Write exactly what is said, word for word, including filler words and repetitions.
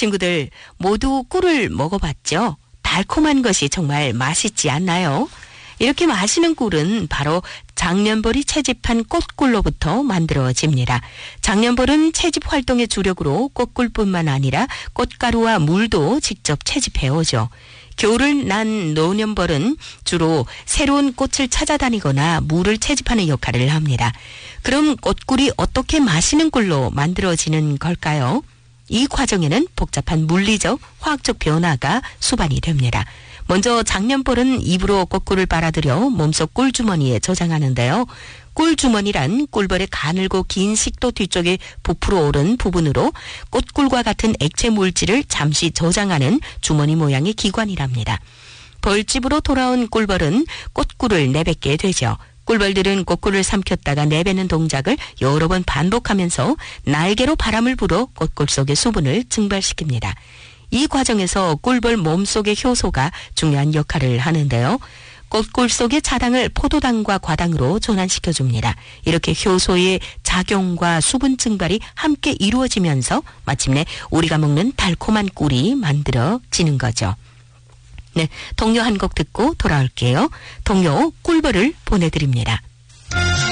친구들 모두 꿀을 먹어봤죠? 달콤한 것이 정말 맛있지 않나요? 이렇게 마시는 꿀은 바로 작년벌이 채집한 꽃꿀로부터 만들어집니다. 작년벌은 채집 활동의 주력으로 꽃꿀뿐만 아니라 꽃가루와 물도 직접 채집해오죠. 겨울을 난 노년벌은 주로 새로운 꽃을 찾아다니거나 물을 채집하는 역할을 합니다. 그럼 꽃꿀이 어떻게 마시는 꿀로 만들어지는 걸까요? 이 과정에는 복잡한 물리적, 화학적 변화가 수반이 됩니다. 먼저 작년벌은 입으로 꽃꿀을 빨아들여 몸속 꿀주머니에 저장하는데요. 꿀주머니란 꿀벌의 가늘고 긴 식도 뒤쪽에 부풀어 오른 부분으로 꽃꿀과 같은 액체 물질을 잠시 저장하는 주머니 모양의 기관이랍니다. 벌집으로 돌아온 꿀벌은 꽃꿀을 내뱉게 되죠. 꿀벌들은 꽃꿀을 삼켰다가 내뱉는 동작을 여러 번 반복하면서 날개로 바람을 불어 꽃꿀 속의 수분을 증발시킵니다. 이 과정에서 꿀벌 몸속의 효소가 중요한 역할을 하는데요. 꽃꿀 속의 자당을 포도당과 과당으로 전환시켜줍니다. 이렇게 효소의 작용과 수분 증발이 함께 이루어지면서 마침내 우리가 먹는 달콤한 꿀이 만들어지는 거죠. 네, 동요 한 곡 듣고 돌아올게요. 동요 꿀벌을 보내드립니다.